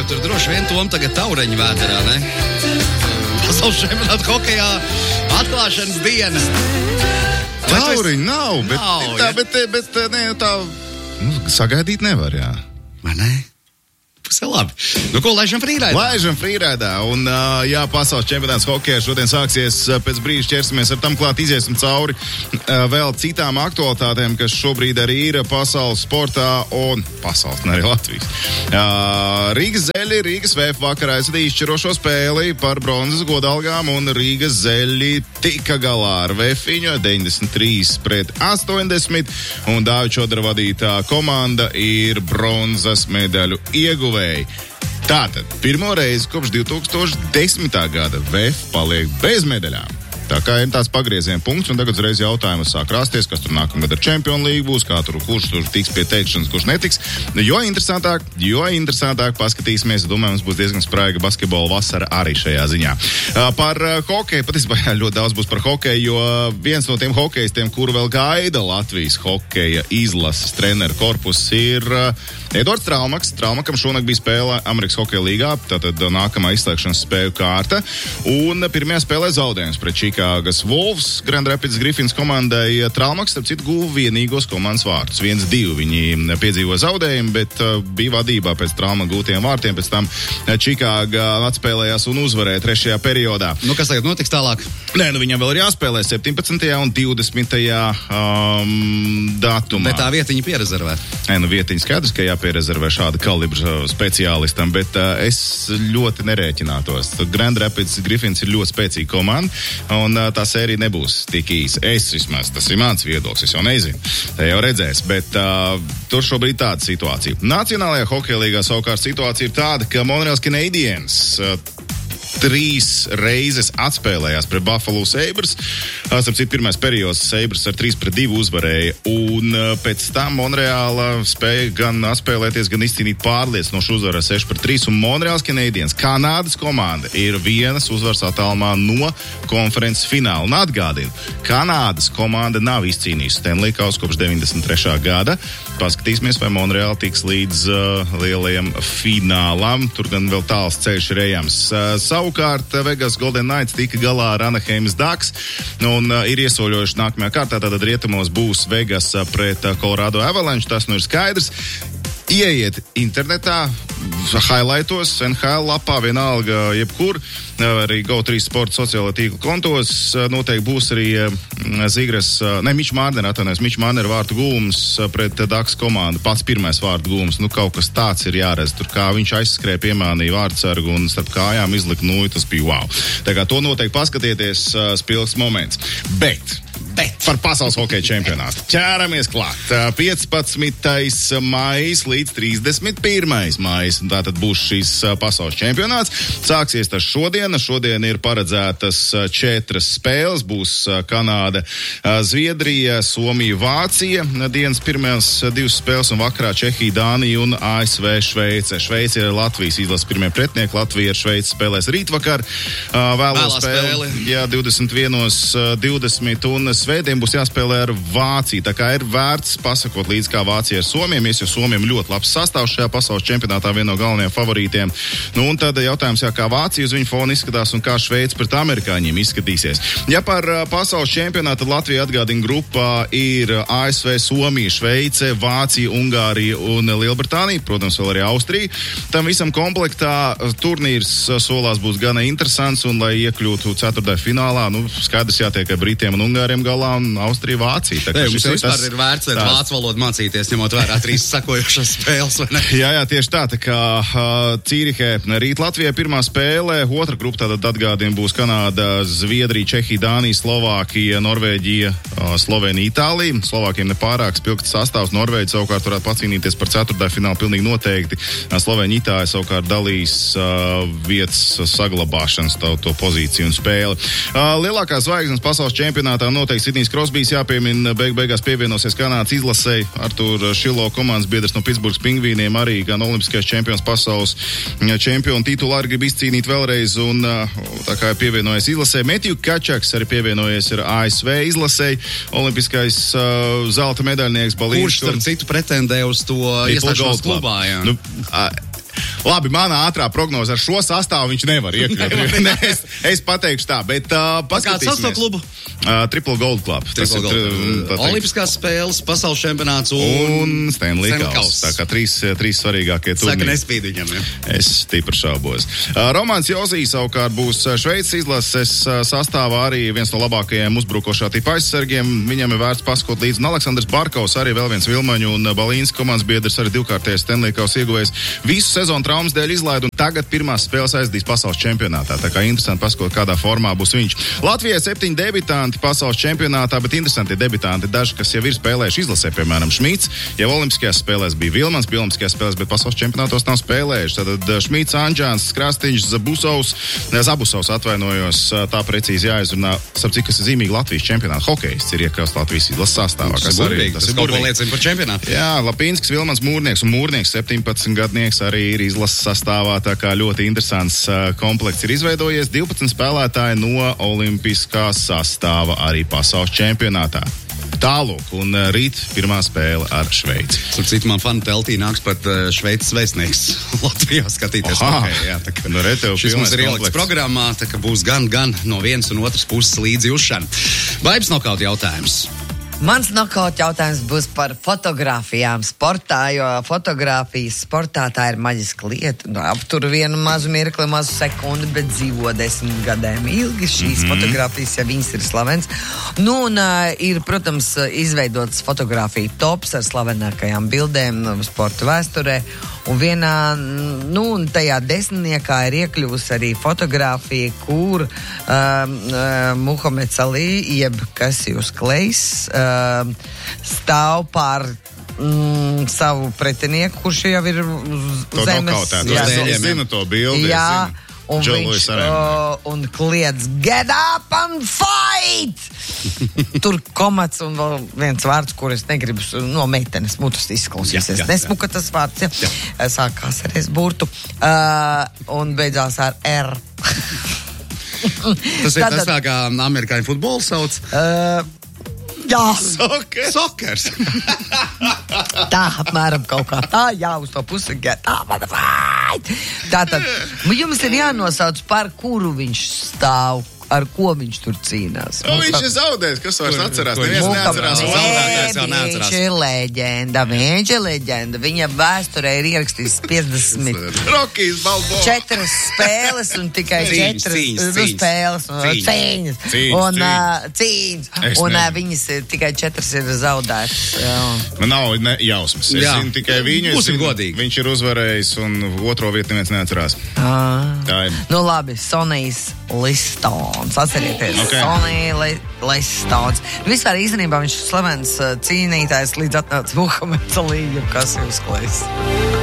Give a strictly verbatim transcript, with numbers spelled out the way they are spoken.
jau tur droši vien tom tagad taureņu vēderā, ne? Pasaules čempionāta hokejā atklāšanas diena. Tauriņu nav, bet nav, tā, ja? bet, bet, bet ne, tā, nu, sagaidīt nevar, jā. Vai ne? Pusē labi. Nu, ko, laižam frīraidā? Laižam frīraidā. Un, uh, jā, pasaules čempionāts hokejā šodien sāksies. Pēc brīža ķersimies ar tam klāt, iziesim cauri uh, vēl citām aktualitātēm, kas šobrīd arī ir pasaules sportā un pasaules, ne arī Latvijas. Uh, Rīgas zeļi, Rīgas V F vakarā aizvadīja izšķirošo spēli par bronzas godalgām, un Rīgas zeļi tika galā ar Vefiņu deviņdesmit trīs pret astoņdesmit, un Dāvi Čodra vadītā komanda ir bronzas medaļu ieguvēja. Tātad, pirmo reizi kopš divi tūkstoši desmitā gada V F paliek bez medaļām. Tā kā ir tās pagrieziena punkts, un tagad uzreiz jautājumus sāk rasties, kas tur nākamgad ar Čempionu līgu būs, kā tur, kurš tur tiks pie teikšanas, kurš netiks. Jo interesantāk, jo interesantāk paskatīsimies, domāju, mums būs diezgan spraiga basketbola vasara arī šajā ziņā. Uh, par uh, hokeju, patiesībā ļoti daudz būs par hokeju, jo viens no tiem hokejistiem, kuru vēl gaida Latvijas hokeja izlases treneru korpus, ir uh, Edvards Traumaks. Traumakam šonakt bija spēle Amerikas hokeja līgā, tātad nākamā izslēgšanas spēļu kārta, un pirmajā spēlē zaudējums pret Čikāgas Wolves, Grand Rapids Griffins komandai. Traumaks, starp citu, guva vienīgos komandas vārtus. viens divi viņi piedzīvoja zaudējumu, bet uh, bija vadībā pēc trauma gūtiem vārtiem, pēc tam Čikāga atspēlējās un uzvarēja trešajā periodā. Nu, kas tagad notiks tālāk? Nē, nu viņam vēl ir jāspēlē septiņpadsmitajā un divdesmitajā um, datumā. Bet tā vietiņa pierezervēta. Nē, nu vietiņa skaidrs, ka jāpierezervē šāda kalibra speciālistam, bet uh, es ļoti nerēķinātos. Grand Rapids Griffins ir ļoti spēcīga komanda, un uh, tā sērija nebūs tik īsa. Es vismaz, tas ir mans viedoklis, es jau nezinu. Tā jau redzēs, bet uh, tur šobrīd tāda situācija. Nacionālajā hokeja līgā savukārt situācija ir tāda, ka Montreals Canadiens uh, trīs reizes atspēlējās pret Buffalo Sabres. Starp citu, pirmais periods Sabres ar trīs pret divi uzvarēja, un pēc tam Monreāla spēja gan atspēlēties, gan izcīnīt pārliecinošu uzvaru ar seši pret trīs, un Montreals Canadiens, Kanādas komanda, ir vienas uzvaras attālumā no konferences fināla. Un atgādinu, Kanādas komanda nav izcīnījusi Stanley Kausu kopš deviņdesmit trešā gada. Paskatīsimies, vai Monreāla tiks līdz uh, lielajam finālam. Tur gan vēl tāls ceļš ir ejams. Uh, savukārt Vegas Golden Knights tika galā ar Anaheimas Ducks un uh, ir iesoļojuši nākamajā kārtā. Tātad rietumos būs Vegas pret uh, Colorado Avalanche. Tas nu ir skaidrs. Ieiet internetā, highlightos, N H L lapā, vienalga jebkur, arī Go trīs sporta sociālo tīklu kontos. Noteikti būs arī Zigres, ne, Mičs Mārner, atvainojas, Mičs Mārner vārtu gūms pret Ducks komandu. Pats pirmais vārtu gūms, nu kaut kas tāds ir jāredz. Tur kā viņš aizskrēja, piemānīja vārtsargu un starp kājām izlika nūju, tas bija wow. Tā kā to noteikti paskatieties, spilgs moments. Bet... Bet par pasaules hokeja čempionātu. Ķēramies klāt. piecpadsmitais maijs līdz trīsdesmit pirmais maijs. Tātad būs šīs pasaules čempionāts. Sāksies tas šodien. Šodien ir paredzētas četras spēles. Būs Kanāda, Zviedrija, Somija, Vācija. Dienas pirmās divas spēles un vakarā Čehija, Dānija un A S V Šveice. Šveice ir Latvijas izlases pirmie pretinieki. Latvija ar Šveici spēlēs rītvakar. Vēlo spēli. Jā, divdesmit viens divdesmit un svētdien būs jāspēlē ar Vāciju. Tā kā ir vērts pasakot līdz kā Vācija ar Somiem, jo Somiem ļoti labs sastāvs šajā pasaules čempionātā, viena no galvenajiem favorītiem. Nu, un tad jautājums, jā, kā Vācija uz viņu fonu izskatās un kā Šveice pret amerikāņiem izskatīsies. Ja par uh, pasaules čempionātu, tad Latvija atgādina grupā ir A S V, Somija, Šveice, Vācija, Ungārija un Lielbritānija, protams, vēl arī Austrija. Tam visam komplektā turnīrs solās būs gana interesants, un lai iekļūtu ceturtajā finālā, nu, skaidrs jātiek ar Britiem un Ungāriem galā un Austrija, Vācija. Tā, Nē, mums vispār tas, ir vērts tās... vācu valodu mācīties, ņemot vērā trīs sakojušas spēles, vai ne? Jā, jā, tieši tā, tā kā uh, Cīrihē rīt Latvijai pirmā spēle, otra grupa tātad atgādina būs Kanāda, Zviedrija, Čehija, Dānija, Slovākija, Norvēģija, uh, Slovenija, Itālija. Slovākiem nepārāk spilgts sastāvs, Norvēģi savukārt varētu pacīnīties par ceturtajā finālu pilnīgi noteikti. Slovēņa, Itālija savukārt dalīs uh, vietas saglabāšanas to, to pozīciju un spēli. Uh, lielākās zvaigznes pasaules čempionātā noteikti Sidnijs Krosbijs jāpiemina, beig beigās pievienosies Kanādas izlasei. Artur Šilo komandas biedrs no Pitsburgas Pingvīniem, arī gan olimpiskais čempions, pasaules čempionu titulu arī grib izcīnīt vēlreiz, un tā kā pievienojies izlasei. Metju Kačaks arī pievienojies ar A S V izlasei, olimpiskais uh, zelta medaļnieks Balīšs. Kurš starp citu pretendē uz to ieslēgšanos klubā, jā. Nu, a, Labi, manā ātrā prognoze ar šo sastāvu viņš nevar iekļūt. ne, es, es pateikšu tā, bet uh, Kāds sastāv klubu? Uh, Triple Gold Club. Triple Tas Gold. ir uh, Olimpiskās spēles, pasaules čempionāts un, un Stanley Stanley Kauss. Tā kā trīs, trīs svarīgākie Saka, turnīri. nespīd viņam, ja? Es stipri šaubos. Uh, Romāns Jozī savukārt būs Šveices izlases uh, sastāvā arī viens no labākajiem uzbrukošā tipa aizsargiem. Viņam ir vērts paskot līdzi. Un Aleksandrs Barkovs arī vēl viens Vilmaņu un Balīnas komandas biedrs, arī divkārtējais Stanley Kauss ieguvējs. Visu sezonu traumas dēļ izlaid un tagad pirmās spēles aizdīs pasaules čempionātā. Tā kā interesanti paskot, kādā formā būs viņš. Latvijai septiņi debitanti pasaules čempionātā, bet interesanti debitanti daži, kas jau ir spēlējuši izlasē, piemēram, Šmīts. Jau olimpiskajās spēlēs bija Vilmans, bija olimpiskajās spēlēs, bet pasaules čempionātos nav spēlējuši. Tad Šmīts, Anģāns, Krastīņš, Zabusovs, Zabusovs atvainojos, tā precīzi jāizrunā. Starp cik, kas ir zīmīgi Latvijas čempionāta hokejists ir iekļauts Latvijas izlases sastāvā. Tas ir burvīgi, tas ir kaut ko liecina par čempionātu. Jā, Lapīnskis, Vilmans, Mūrnieks un Mūrnieks septiņpadsmitgadnieks arī ir izlases sastāvā, tā kā ļoti interesants uh, komplekts ir izveidojies. divpadsmit spēlētāji no olimpiskā sastāva arī pasaules čempionātā. Tālūk, un uh, rīt pirmā spēle ar Šveici. Starp citu, man fanu teltī nāks pat uh, Šveices vēstnieks Latvijā skatīties. Okay, jā, tā kā, no šis mums ir ielikts programmā, tā kā būs gan, gan no vienas un otras puses līdzi uzšana. Vaibs nokaut jautājums. Mans nokaut jautājums būs par fotogrāfijām sportā, jo fotogrāfijas sportā tā ir maģiska lieta. Nu, aptur vienu mazu mirkli, mazu sekundi, bet dzīvo desmit gadiem ilgi. Šīs mm-hmm. fotogrāfijas, ja viņas ir slavens. Nu, un uh, ir, protams, izveidotas fotogrāfija tops ar slavenākajām bildēm sporta vēsturē. Un vienā, nu, un tajā desmitniekā ir iekļuvusi arī fotogrāfija, kur uh, uh, Muhameds Ali, jeb Kasijus Klejs, uh, stāv pār mm, savu pretinieku, kurš jau ir uz to zemes. Jā, es zinu to bildi. Jā, un Joe viņš uh, un kliedz get up and fight! Tur komats un vēl viens vārds, kur es negribu no meitenes mutas izklausīsies. Nesmuka tas vārds, ja. Jā. Sākās ar es burtu uh, un beidzās ar R. Tas ir tas tā, kā amerikāņu futbolu sauc? Uh, jā. Sokers. Sokers. Tā apmēram kaut kā tā, jā, uz to pusi get up and fight. Tātad, jums ir jānosauc, par kuru viņš stāv. Ar ko viņš tur cīnās? O, viņš ir zaudējis, kas vairs atcerās? Neviens neatcerās. Zaudētājs jau neatcerās. Viņš ir leģenda, viņš ir leģenda. Viņa vēsturē ir ierakstīts piecdesmit Rokijs Balboa. Četras spēles un tikai cīņas, četras cīņas, cīņas, spēles. cīņas. Cīņas. Cīņas, Un cīņas. uh, cīņas. Un uh, viņas ir, tikai četras ir zaudētas. Man nav ne, jausmas. Es Jā. zinu tikai viņu. Būsim zinu, godīgi. Viņš ir uzvarējis un otro vietu neviens neatcerās. Ah. Tā ir. Nu labi, Sonijs Listons. Atcerieties, Okay. Sonija Li Listons. Vispār īstenībā viņš ir slavens uh, cīnītājs līdz atnāca Muhameds Ali, kas jūs klais.